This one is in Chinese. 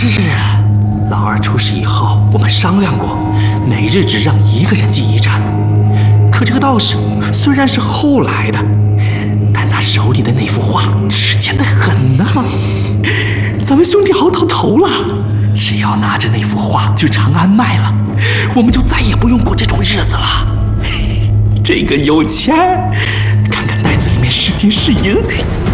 是啊，老二出事以后，我们商量过，每日只让一个人进驿站。可这个道士虽然是后来的，但他手里的那幅画值钱得很呐。咱们兄弟熬到头了，只要拿着那幅画去长安卖了，我们就再也不用过这种日子了。这个有钱，看看袋子里面是金是银。